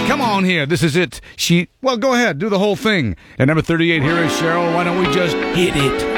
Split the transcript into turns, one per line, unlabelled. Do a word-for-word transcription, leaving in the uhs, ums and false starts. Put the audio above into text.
Come on here. This is it. She, well, go ahead. Do the whole thing. At number thirty-eight, here is Cheryl. Why don't we just hit it?